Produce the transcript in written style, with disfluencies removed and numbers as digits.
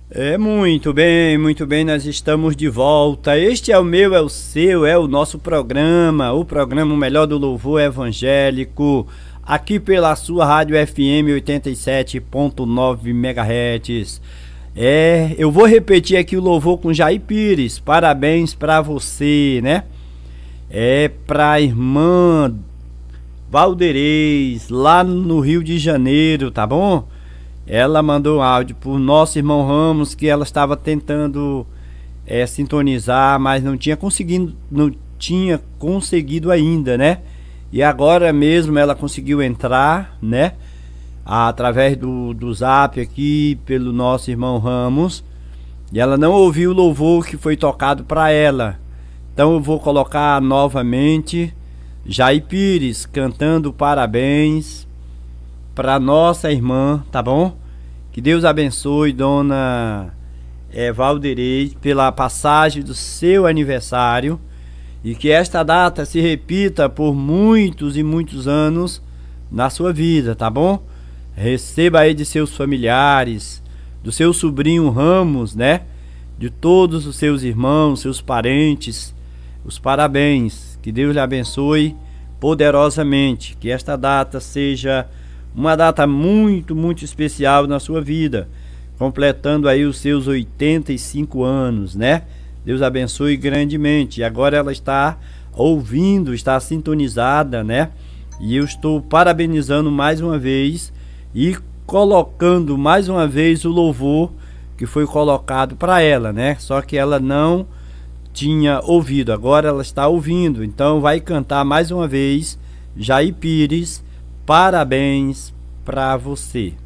Muito bem, nós estamos de volta. Este é o meu, é o seu, é o nosso programa, o programa O Melhor do Louvor Evangélico, aqui pela sua rádio FM 87.9 MHz. Eu vou repetir aqui o louvor com Jair Pires. Parabéns pra você, né? Pra irmã Valderez, lá no Rio de Janeiro, tá bom? Ela mandou um áudio pro nosso irmão Ramos que ela estava tentando sintonizar, mas não tinha conseguido ainda, né? E agora mesmo ela conseguiu entrar, né? Através do zap aqui pelo nosso irmão Ramos. E ela não ouviu o louvor que foi tocado para ela. Então eu vou colocar novamente Jair Pires cantando parabéns para nossa irmã, tá bom? Que Deus abençoe dona Valderez pela passagem do seu aniversário e que esta data se repita por muitos e muitos anos na sua vida, tá bom? Receba aí de seus familiares, do seu sobrinho Ramos, né? De todos os seus irmãos, seus parentes, os parabéns. Que Deus lhe abençoe poderosamente, que esta data seja uma data muito, muito especial na sua vida, completando aí os seus 85 anos, né? Deus abençoe grandemente. E agora ela está ouvindo, está sintonizada, né? E eu estou parabenizando mais uma vez e colocando mais uma vez o louvor que foi colocado para ela, né? Só que ela não tinha ouvido, agora ela está ouvindo, então vai cantar mais uma vez Jair Pires, parabéns para você.